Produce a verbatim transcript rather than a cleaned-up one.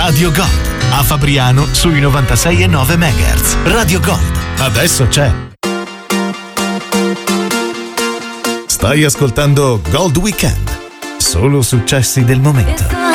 Radio Gold, a Fabriano sui novantasei virgola nove megahertz. Radio Gold, adesso c'è. Stai ascoltando Gold Weekend, solo successi del momento.